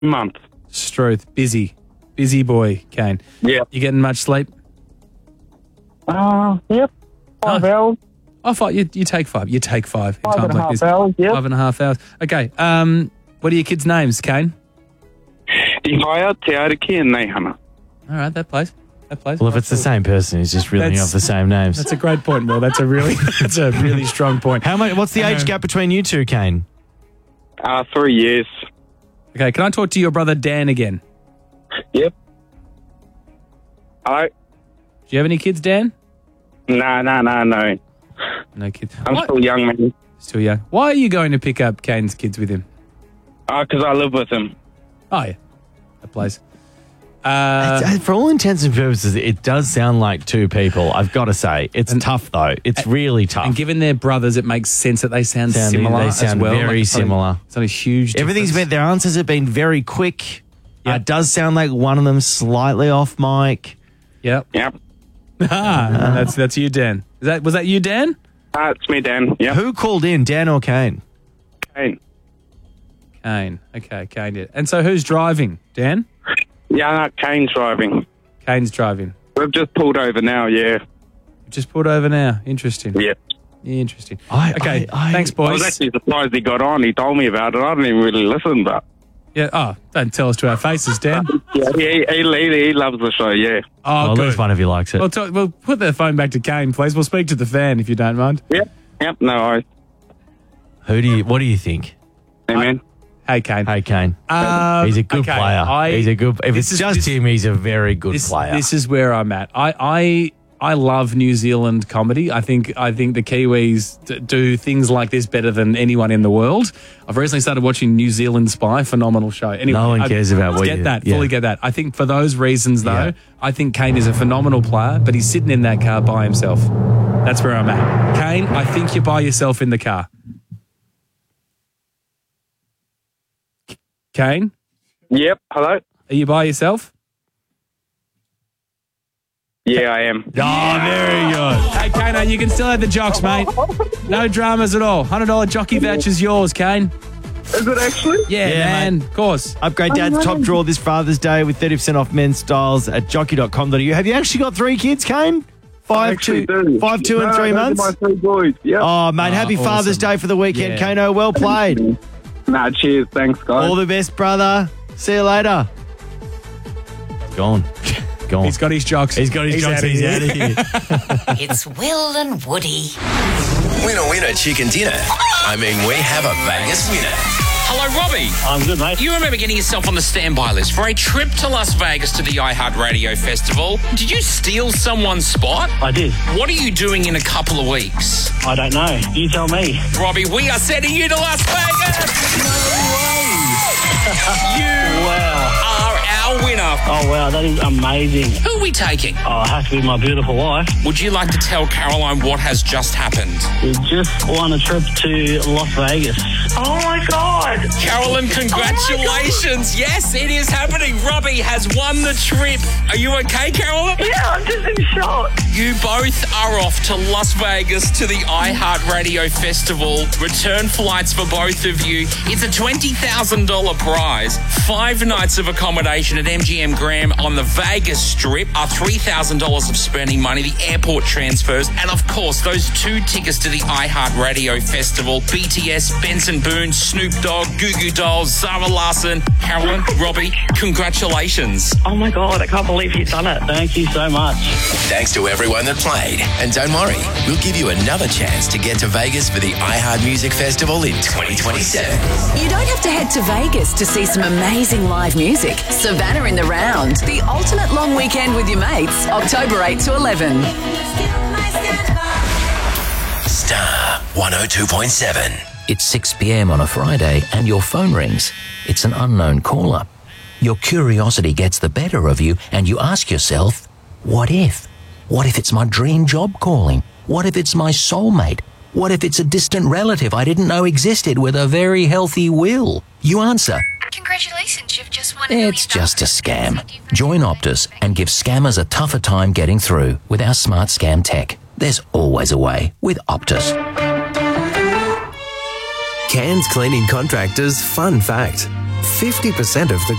Month. Struth. Busy. Busy boy, Kane. Yeah. You getting much sleep? Yep. 5 hours. Oh, five. You take 5. You take 5 in 5 times and a like half this. hours, yep. 5.5 hours. Okay. What are your kids' names, Kane? Ihaya, Te Ariki, and Neihana. All right, that plays. Well, if it's the same person, he's just reeling off the same names. That's a great point, Will. That's a really strong point. How much? What's the age gap between you two, Kane? 3 years. Okay, can I talk to your brother Dan again? Yep. Hello? Do you have any kids, Dan? No. No kids. I'm still young, man. Still young. Why are you going to pick up Kane's kids with him? Because I live with him. Oh, yeah. That plays. For all intents and purposes, it does sound like two people, I've got to say. It's tough, though. It's really tough. And given they're brothers, it makes sense that they sound similar. They sound as well. very similar. It's not a huge difference. Their answers have been very quick. It does sound like one of them slightly off mic. Yep. That's you, Dan. Was that you, Dan? It's me, Dan. Yep. Who called in, Dan or Kane? Kane. Okay, Kane did. And so who's driving, Dan? Yeah, no, Kane's driving. Kane's driving. We've just pulled over now, yeah. Just pulled over now. Interesting. Yeah. Interesting. Thanks, boys. I was actually surprised he got on. He told me about it. I didn't even really listen, but... Yeah, don't tell us to our faces, Dan. Yeah, he loves the show, yeah. Oh, at good. least one of you likes it. We'll put the phone back to Kane, please. We'll speak to the fan if you don't mind. Yep, no worries. What do you think? Hey, man. Hey, Kane. He's a good player. If it's just him, he's a very good player. This is where I'm at. I love New Zealand comedy. I think the Kiwis do things like this better than anyone in the world. I've recently started watching New Zealand Spy, phenomenal show. Anyway, no one cares about what you that. Fully get that. I think for those reasons, though, I think Kane is a phenomenal player, but he's sitting in that car by himself. That's where I'm at. Kane, I think you're by yourself in the car. Kane? Yep, hello? Are you by yourself? Yeah, I am. Oh, very good. Hey, Kane, you can still have the jocks, mate. No dramas at all. $100 jockey voucher's yours, Kane. Is it actually? Yeah, man. Of course. Upgrade Dad's top draw this Father's Day with 30% off men's styles at jockey.com.au. Have you actually got 3 kids, Kane? 5, 2, and 3 months? My 3 boys, yeah. Oh, mate, happy Father's Day for the weekend, Kano. Well played. Cheers. Thanks, guys. All the best, brother. See you later. Gone. He's got his jocks. He's out of here. It's Will and Woody. Winner, chicken dinner. I mean, we have a Vegas winner. Hello, Robbie. I'm good, mate. You remember getting yourself on the standby list for a trip to Las Vegas to the iHeartRadio Festival. Did you steal someone's spot? I did. What are you doing in a couple of weeks? I don't know. You tell me. Robbie, we are sending you to Las Vegas! No way! You are our winner. Oh, wow, that is amazing. Who are we taking? Oh, it has to be my beautiful wife. Would you like to tell Caroline what has just happened? We just won a trip to Las Vegas. Oh, my God. Carolyn, congratulations. Yes, it is happening. Robbie has won the trip. Are you okay, Carolyn? Yeah, I'm just in shock. You both are off to Las Vegas to the iHeartRadio Festival. Return flights for both of you. It's a $20,000 prize. 5 nights of accommodation at MGM Graham on the Vegas Strip are $3,000 of spending money, the airport transfers, and of course, those 2 tickets to the iHeartRadio Festival. BTS, Benson Boone, Snoop Dogg, Goo Goo Dolls, Zara Larsson, Carolyn, Robbie, congratulations. Oh, my God, I can't believe you've done it. Thank you so much. Thanks to everyone that played. And don't worry, we'll give you another chance to get to Vegas for the iHeart Music Festival in 2027. You don't have to head to Vegas to see some amazing live music. Savannah in the Round, the ultimate long weekend with your mates, October 8 to 11. Star 102.7. It's 6 p.m. on a Friday and your phone rings. It's an unknown caller. Your curiosity gets the better of you and you ask yourself, what if? What if it's my dream job calling? What if it's my soulmate? What if it's a distant relative I didn't know existed with a very healthy will? You answer, congratulations, you've just won it's just a scam. Join Optus and give scammers a tougher time getting through with our smart scam tech. There's always a way with Optus. Cairns Cleaning Contractors fun fact. 50% of the